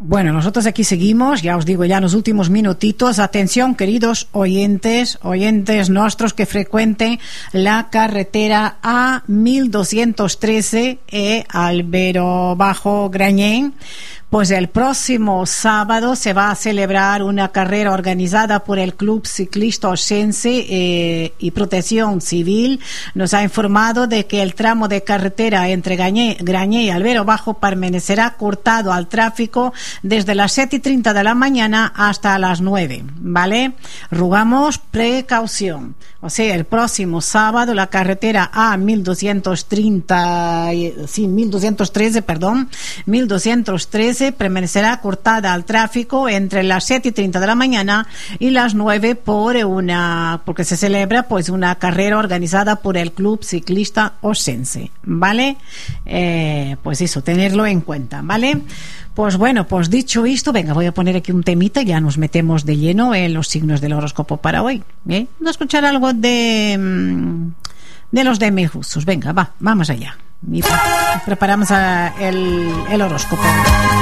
Bueno, nosotros aquí seguimos, ya os digo, ya en los últimos minutitos. Atención, queridos oyentes nuestros que frecuenten la carretera A1213 Albero Bajo Grañén. Pues el próximo sábado se va a celebrar una carrera organizada por el Club Ciclista Osense y Protección Civil. Nos ha informado de que el tramo de carretera entre Grañé y Albero Bajo permanecerá cortado al tráfico desde las 7:30 de la mañana hasta las 9, ¿vale? Rogamos precaución. O sea, el próximo sábado la carretera A1213 permanecerá cortada al tráfico entre las 7:30 de la mañana y las 9 porque se celebra pues una carrera organizada por el Club Ciclista Osense, ¿vale? Pues eso, tenerlo en cuenta, ¿vale? Pues bueno, pues dicho esto, venga, voy a poner aquí un temita y ya nos metemos de lleno en los signos del horóscopo para hoy. Vamos a escuchar algo de los de Mejusos. Venga, vamos allá. Y preparamos el horóscopo.